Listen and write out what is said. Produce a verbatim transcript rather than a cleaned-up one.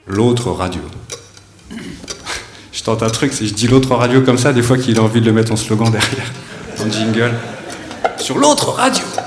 L'autre radio. Je tente un truc, c'est je dis l'autre radio comme ça, des fois qu'il a envie de le mettre en slogan derrière, en jingle. Sur l'autre radio.